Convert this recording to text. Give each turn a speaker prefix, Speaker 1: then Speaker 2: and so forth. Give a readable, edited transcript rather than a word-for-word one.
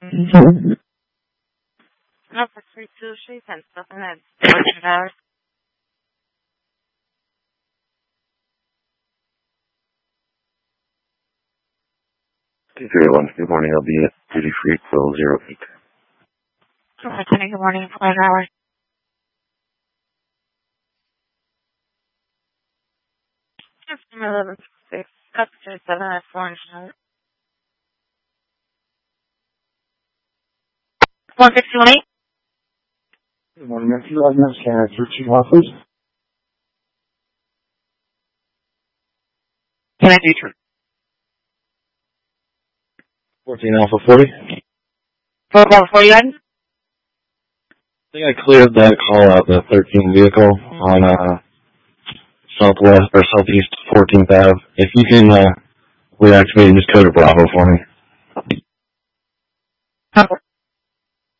Speaker 1: No, for 3-2, she sent stuff in that $14.
Speaker 2: Good morning. I'll be at duty free till 08.
Speaker 1: Good morning, 5 hours. Just 11-6, up to 7 at 4 and 151.
Speaker 3: Good morning, Matthew. I'm Nurse Canada. Your chief office.
Speaker 1: Can I do true?
Speaker 2: 14 Alpha 40.
Speaker 1: 4 items?
Speaker 2: I think I cleared that call out, the 13 vehicle on southwest or southeast 14th Ave. If you can reactivate and just code a Bravo for me.
Speaker 1: Okay.